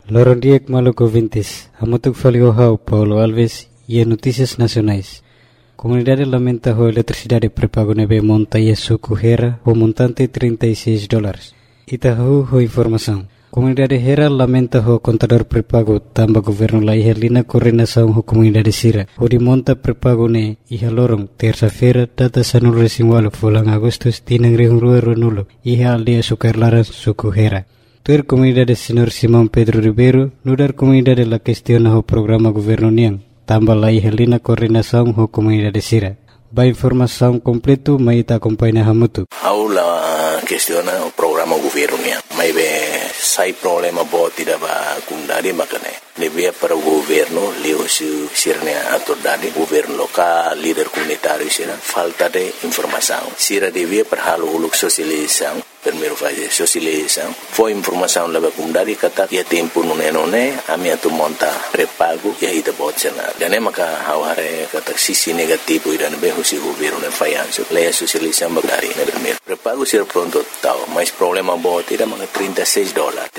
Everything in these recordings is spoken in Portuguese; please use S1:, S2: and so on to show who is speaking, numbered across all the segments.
S1: Lorong Diek Maluco Vintes, Hamutuk Faliohau, Paulo Alves e Notícias Nacionais. Comunidade lamenta a eletricidade pré-pago nebe monta e suco Hera o montante $36. Itahu ho informação. Comunidade Hera lamenta o contador pré-pago tamba governo la ihalina coordenação ho comunidade Sira. O de monta pré-pago ne iha lorong terça-feira data sanul resinwalo fulang Agustus tinang rihurua nulo iha aldia sukarlaran suco Hera. Tuer comunidade Senhor Simão Pedro Ribeiro, nudar comunidade la questiona o programa governo niang, tambah la ihalina coordenação ho comunidade Sira. Ba informação completo mai ta acompanha hamutu.
S2: Aula questiona o programa governo niang. Mai be sai problema boti da ba kundari makane. Lebih para o governo leo sirne autoridade governo local líder comunitário sira falta de informação. Sira devia para halo uluk sosialização. Primeiro fase sosialização. Foi informação leva kundari kata ya tempo nune ami atu monta pré-pago ya ita botsena. Dan maka haware kata sisi negativo idan be husi governo ne fayanso. Leia sosialização bagari ne primeiro. Pré-pago sira pronto tau, mas problema boti da mga $36.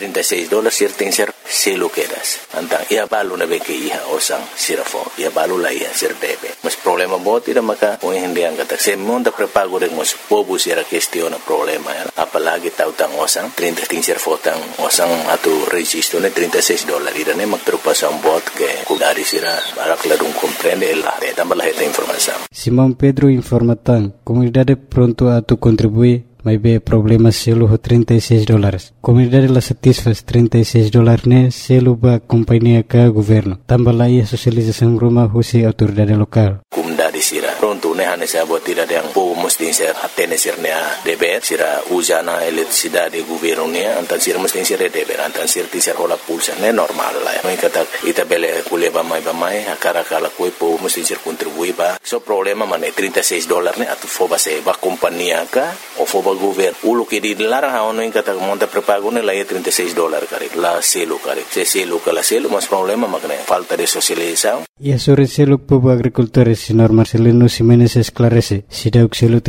S2: $36 sir tem ser selo quedas. Antang ia balu na beke iha osang sirafo. Ia balu la iha sir debe. Mas problema boti da maka o hindi ang kata se monta pré-pago de mos pobu sira questiona problema ya. Apalagi tahu tang osang 30 sir fotang osang atu registro ne $36 irane magtrupasan bot ke kudari sira barak ladung comprende la tambah la esta informação.
S1: Simão Pedro informatan comunidade pronto atu contribui mai be problema selo ho $36. Comunidade la satisfaz $36 ne selo ba companhia ka governo. Tambah la ia sosialização rumah husi autoridade lokal.
S2: Comunidade sira pronto ne hane sa bot tidak yang po mesti ser atene sir ne deber sira usana eletricidade governo ne antan sir mesti sir deber antan sir tisar hola pulsa ne normal la. Mai kata ita bele kuleba mai akara kala koi po mesti sir contribui ba. So problema mane $36 ne atu foba se ba companhia ka o foba governo ulo que di larang haono in kata monta pré-pago ne la $36 kare la selo kare se selo kala selo mas problema makne falta de socialização.
S1: E sobre selo povo agricultores senhor Marcelino Ximenes esclarece se dá o selo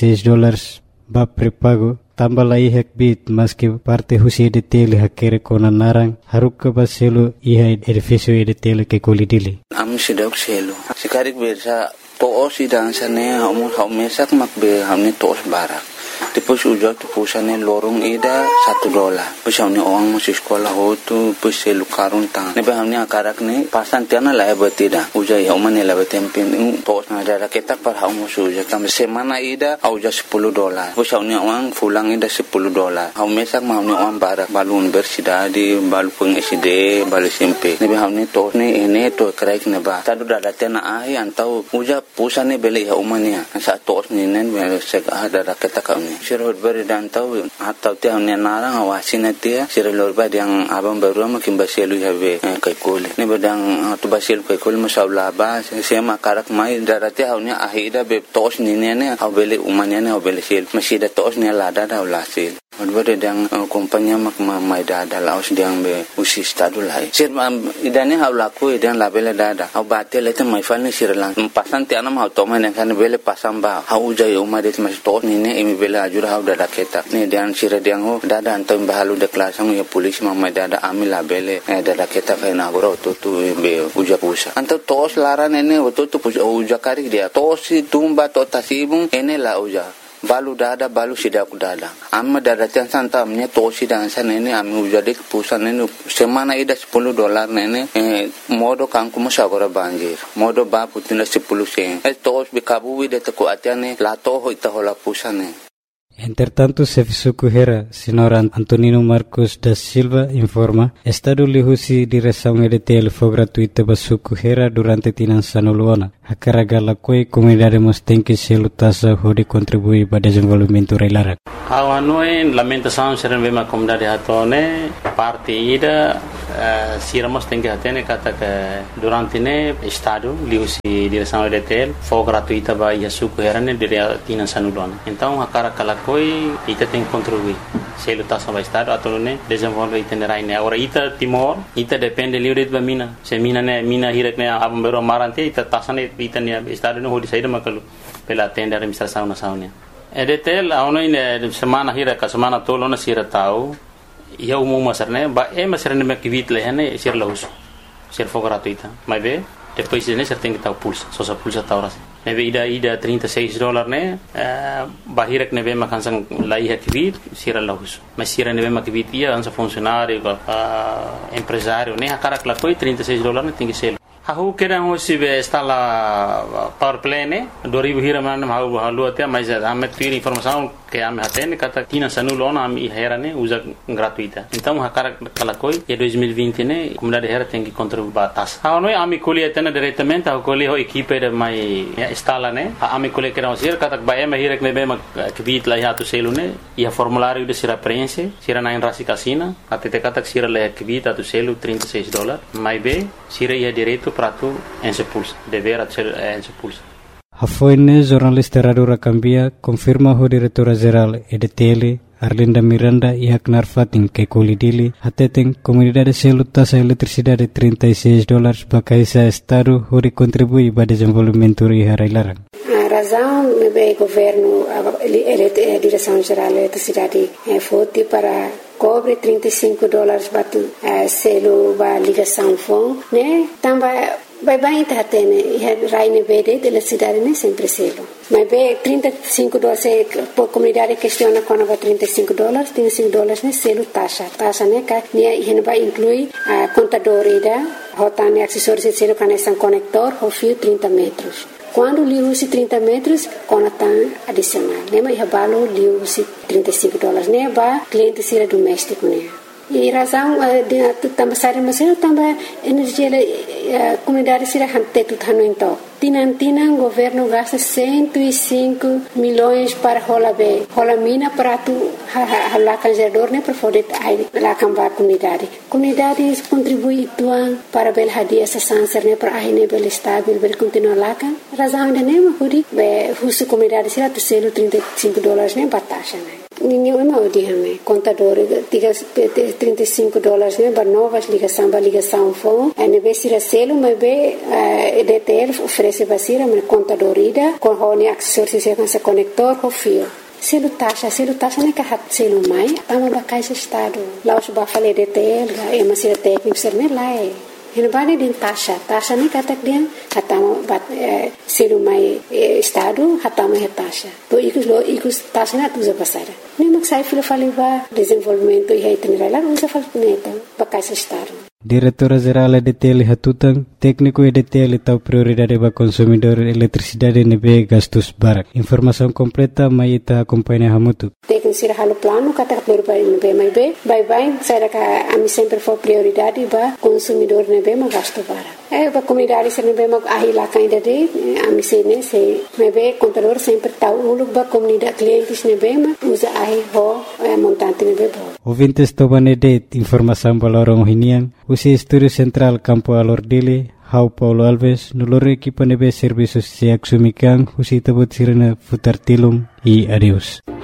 S1: $36 ba pré-pago tambah la ihak bit mas que parte husi de tele hakere kona narang haruk ba selo iha edifício de tele que colidili
S3: am sidok selo sikarik bersa to osidang sane mesak makbe hamne tos barak Depois ujak tu pusane lorong ida $1. Pusane orang masih sekolah hotu pusai lukarun tang. Nebe hamni akarak ni pasan tiana lah betida. Ujak ya umane lah betempin. Tos nada ketak par hamu ujak tam semana ida ujak $10. Pusane orang fulang ida $10. Hau mesak hamni orang barak balun bersida di balu pengiside balu SMP. Nebe hamni tos ni ene to kraik neba. Tadu dada tiana ahi antau ujak pusane beli ya umane. Sa tos ni nen sek ada ketak kami. Sirot beri dan tahu atau tiang ni narang awasin dia sirot beri yang abang baru makin basilu habe kaikul ni bedang tu basilu kaikul masalah bah saya makarak mai darati haunya ahida be tos ni ne au beli umanya ne au beli sil masih ada tos ni lada dah ulasil Odbere dang kompanya mak mai dada laos diang be usi stadu lai. Sir idane hau laku idan labele dada. Hau bate lete mai falni sir lang. Pasan ti anam hau toma ne kan bele pasam ba. Hau jai umade mas to ni ne imi bele ajur hau dada keta. Ne dian sir diang ho dada antam bahalu de klasang ya polis mai dada ami labele dada keta kai na goro to be uja pusa. Anto tos laran ene to uja kari dia. Tosi tumba to tasibung ene la uja. Balu dada balu sidak dada amma dada tiang santa amnya tosi dan sana ini ami ujade pusan ini semana ida $10 nene modo kangku masagora banjir modo ba putina 10 sen tos bikabu de taku atiane la to ita hola pusane.
S1: Entretanto, Serviço Correia, Senhor Antonino Marcos da Silva informa, Estado lihusi direção EDTL foi gratuita para Correia durante Tinançano Luana. A carga la coi comunidade tem que se lutasa de contribuir para o desenvolvimento reilara.
S4: A noi lamentação ser uma comunidade atone parte ida siramos tem que atene kata que durante ne Estado lihusi direção EDTL foi gratuita para Correia ne dire Tinançano Luana. Então a carga la coi ita tem que contribuir. Se lutasa para Estado atone desenvolve itinerário ne. Agora ita Timor ita depende livre de mina. Se mina hirek ne abang bero marante ita tasane ita ne Estado no hodi saída makalu pela tenda administração nacional. EDTL a ono semana hirek semana tolo na sira tau ia umum masar né ba masar né makivit leh né ser laus ser for gratuita mas be depois né ser tem que tal pulsa só sa pulsa tauras né be ida $36 né bahirak né be makansang lai hakivit ser laus mas ser né be makivit ia ansa funcionário empresário né akara klakoi $36 né tem que ser Aku kira hoje está lá power play né 2000 hira mana halu até mas a me tira informação que a me atende kata tina sanulona a me hera né usa gratuita então a cara aquela coisa e 2020 né comunidade hera tem que contribuir batas a não a me colhe atende diretamente a colhe a equipe de mai instala né a me colhe que não ser kata vai me hira que me bem que vit lá já tu selo né e a formulário de sira preenche sira na enrasi casina até te kata sira lá que vit tu selo $36 mais bem sira ia direito para tu en se pulsa dever en se pulsa
S1: Hafoine jornalista Radio Rakambia confirma o diretora geral EDTL Arlinda Miranda e Haknar Fatin que colidili ateteng comunidade selo taxa eletricidade $36 bakaisa estado hori contribui para desenvolvimento e harailarang.
S5: A razão é governo a direção geral da eletricidade foi para cobre $35 batu selo ba ligação fon né também vai tá tendo raine bede de eletricidade né sempre selo mas be $35 por comunidade questiona quando vai $35 né selo taxa né que né vai incluir a contador ida rotane acessórios de selo conexão conector o fio 30 metros quando li usi 30 metros conatan adicional né mas balo li usi $35 né ba cliente sira doméstico né e razão de também sai mas também energia comunidade sira hante tu thano então Tinan governo gasta 105 milhões para rola mina para tu lá canjador né para poder lá cambar comunidade contribui tuan para bel hadia essa sanser né para aí né bel estável bel continuar lá kan razão de né mahudi be husu comunidade sira tu selo $35 né batasha né ninguém é mal de hame contador tiga $35 né para novas ligação fon é né sira selo mas be EDTL oferece basira mas contador ida com hone acessórios com esse conector com fio selo taxa né que hat selo mai tama bakai estado lá os ba fale EDTL é mas sira técnico ser né lá é Hinabani din taxa ni katak dia hatama bat selo mai estado hatama he taxa to ikus taxa na tuza pasara ni maksai filo faliva desenvolvimento e itinerário lá usa falneta bakai estado
S1: Diretora Geral EDTL Hatutang, técnico EDTL tau prioridade para consumidor eletricidade nebe gastos barak. Informação completa mai ita acompanha hamutu.
S5: Técnico sira halo plano kata prioridade nebe mai be, bye sira ka ami sempre for prioridade para consumidor nebe ma gasto barak. Ba comunidade sira nebe ma ahila kainda de ami sene se nebe contador sempre tau uluk ba comunidade clientes nebe ma usa ahi ho montante nebe bo.
S1: Ouvintes tobane de informação balorong hinian usi Estúdio Central Campo Alordile, Hau Paulo Alves, nulor equipa nebe serviços se axumikan, usi tabut sirena futar tilum e adeus.